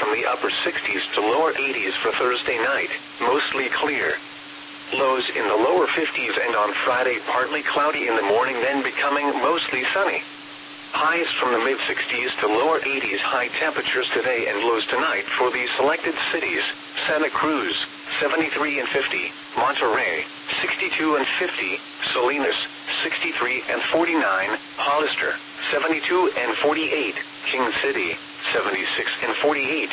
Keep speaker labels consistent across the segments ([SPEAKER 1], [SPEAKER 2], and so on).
[SPEAKER 1] from the upper 60s to lower 80s for Thursday night, mostly clear. Lows in the lower 50s and on Friday partly cloudy in the morning, then becoming mostly sunny. Highs from the mid-60s to lower 80s. High temperatures today and lows tonight for the selected cities: Santa Cruz, 73 and 50, Monterrey, 62 and 50, Salinas, 63 and 49, Hollister, 72 and 48, King City, 76 and 48.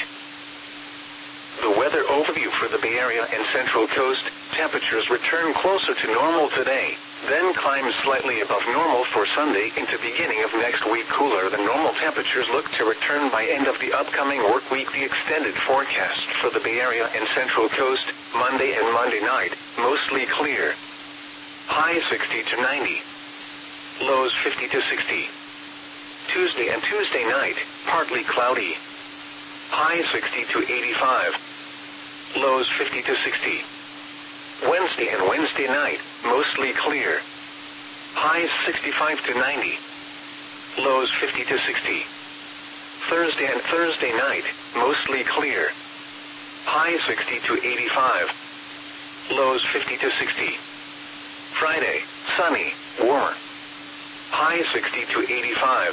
[SPEAKER 1] The weather overview for the Bay Area and Central Coast: temperatures return closer to normal today, then climb slightly above normal for Sunday into beginning of next week. Cooler than normal temperatures look to return by end of the upcoming work week. The extended forecast for the Bay Area and Central Coast: Monday and Monday night, mostly clear. High 60 to 90. Lows 50 to 60. Tuesday and Tuesday night, partly cloudy. High 60 to 85. Lows 50 to 60. Wednesday and Wednesday night, mostly clear. Highs 65 to 90. Lows 50 to 60. Thursday and Thursday night, mostly clear. Highs 60 to 85. Lows 50 to 60. Friday, sunny, warmer. High 60 to 85.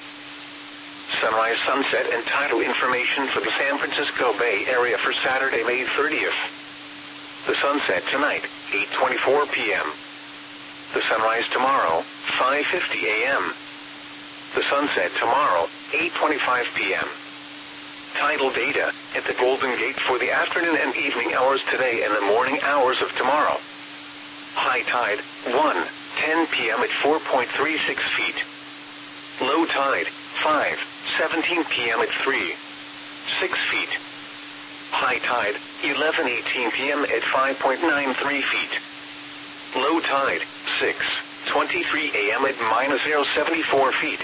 [SPEAKER 1] Sunrise, sunset, and tidal information for the San Francisco Bay Area for Saturday, May 30th. The sunset tonight, 8:24 p.m. The sunrise tomorrow, 5:50 a.m. The sunset tomorrow, 8:25 p.m. Tidal data at the Golden Gate for the afternoon and evening hours today and the morning hours of tomorrow. High tide, 1:10 p.m. at 4.36 feet. Low tide, 5:17 p.m. at 3.6 feet. High tide, 11:18 p.m. at 5.93 feet. Low tide, 6:23 a.m. at -0.74 feet.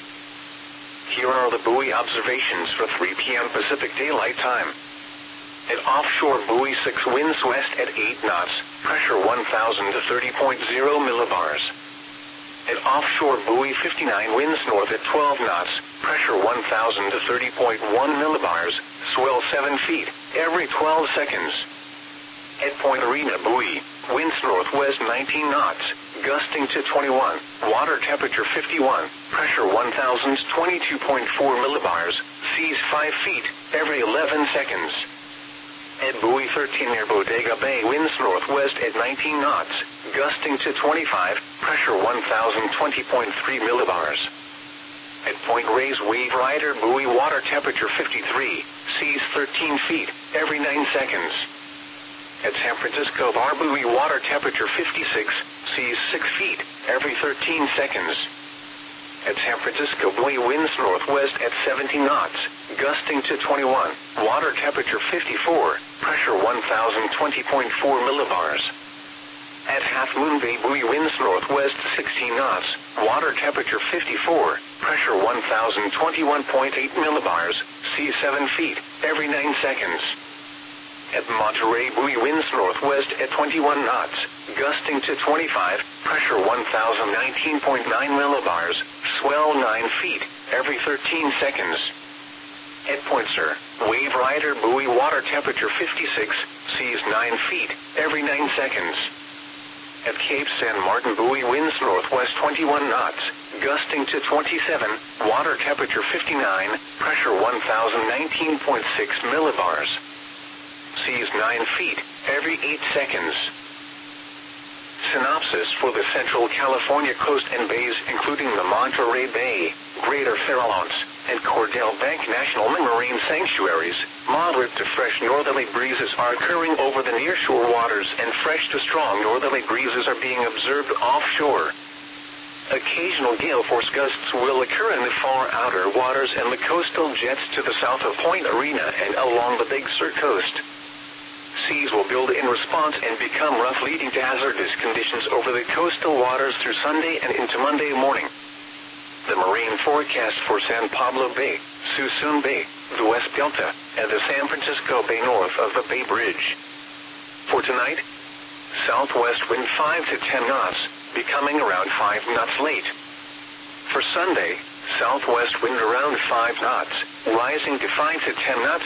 [SPEAKER 1] Here are the buoy observations for 3 p.m. Pacific Daylight Time. At offshore buoy 6, winds west at 8 knots, pressure 1,000 to 30.0 millibars. At offshore buoy 59, winds north at 12 knots, pressure 1,000 to 30.1 millibars, swell 7 feet every 12 seconds. At Point Arena buoy, winds northwest 19 knots, gusting to 21, water temperature 51, pressure 1,022.4 millibars, seas 5 feet every 11 seconds. At buoy 13 near Bodega Bay, winds northwest at 19 knots, gusting to 25, pressure 1,020.3 millibars. At Point Reyes Wave Rider buoy, water temperature 53, seas 13 feet every 9 seconds. At San Francisco Bar buoy, water temperature 56, seas 6 feet every 13 seconds. At San Francisco buoy, winds northwest at 17 knots, gusting to 21, water temperature 54, pressure 1,020.4 millibars. At Half Moon Bay buoy, winds northwest 16 knots, water temperature 54, pressure 1,021.8 millibars, seas 7 feet every 9 seconds. At Monterey buoy, winds northwest at 21 knots, gusting to 25, pressure 1,019.9 millibars, swell 9 feet every 13 seconds. At Point Sur, Wave Rider buoy, water temperature 56, seas 9 feet every 9 seconds. At Cape San Martin buoy, winds northwest 21 knots, gusting to 27, water temperature 59, pressure 1,019.6 millibars. Seas 9 feet every 8 seconds. Synopsis for the Central California coast and bays, including the Monterey Bay, Greater Farallones, and Cordell Bank National Marine Sanctuaries. Moderate to fresh northerly breezes are occurring over the nearshore waters, and fresh to strong northerly breezes are being observed offshore. Occasional gale force gusts will occur in the far outer waters and the coastal jets to the south of Point Arena and along the Big Sur coast. Seas will build in response and become rough, leading to hazardous conditions over the coastal waters through Sunday and into Monday morning. The marine forecast for San Pablo Bay, Suisun Bay, the West Delta, and the San Francisco Bay north of the Bay Bridge. For tonight, southwest wind 5 to 10 knots, becoming around 5 knots late. For Sunday, southwest wind around 5 knots, rising to 5 to 10 knots